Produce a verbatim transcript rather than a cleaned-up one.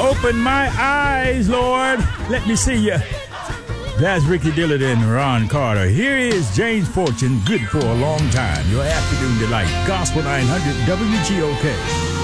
Open my eyes, Lord. Let me see you. That's Ricky Dillard and Ron Carter. Here is James Fortune, Good for a Long Time. Your afternoon delight. Gospel nine hundred W G O K.